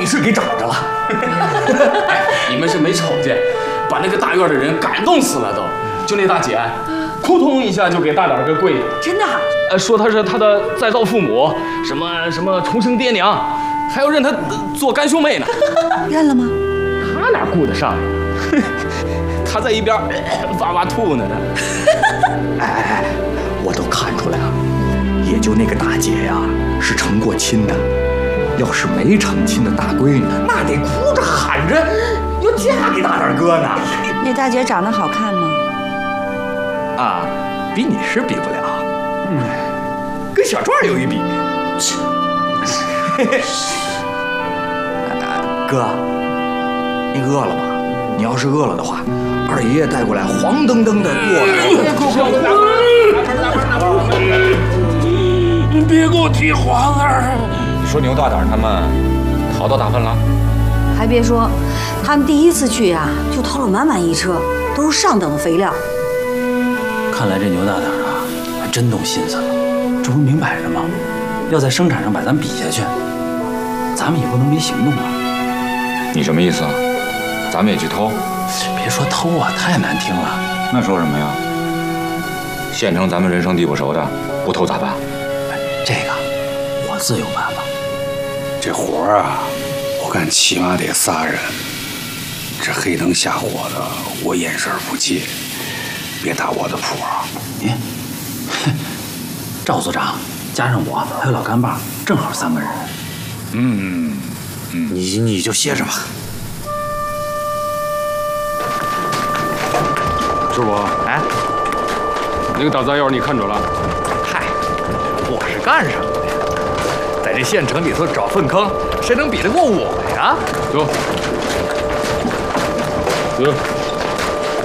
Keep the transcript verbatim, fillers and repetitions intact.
是给找着了。 哎，你们是没瞅见，把那个大院的人感动死了都。就那大姐，扑通一下就给大胆哥跪了。 真的？ 呃，说他是他的再造父母，什么什么重生爹娘，还要认他做干兄妹呢。 认了吗？ 他哪顾得上呀？他在一边哇哇吐呢。 哎哎哎，我都看出来了，也就那个大姐呀是成过亲的，要是没成亲的大闺女，那得哭着喊着要嫁给大胆哥呢。 那大姐长得好看吗？ 啊，比你是比不了，嗯，跟小壮有一比。哥，你饿了吗？你要是饿了的话，二爷爷带过来黄澄澄的过来。 你别给我提黄儿。 你说牛大胆他们逃到大粪了？ 还别说，他们第一次去呀、啊，就偷了满满一车，都是上等的肥料。 看来这牛大胆啊，还真动心思了。这不明摆着吗？要在生产上把咱比下去，咱们也不能没行动啊。 你什么意思啊？咱们也去偷？ 别说偷啊，太难听了。 那说什么呀？县城咱们人生地不熟的，不偷咋办？ 这个我自有办法。 这活儿啊，我看起码得仨人。这黑灯瞎火的，我眼神不济，别打我的谱啊！ 你，赵组长加上我还有老干爸，正好三个人。 嗯嗯，你你就歇着吧。 师傅，哎，那个大杂院你看准了？ 嗨，我是干什么的呀？在这县城里头找粪坑，谁能比得过我呀？ 走，走。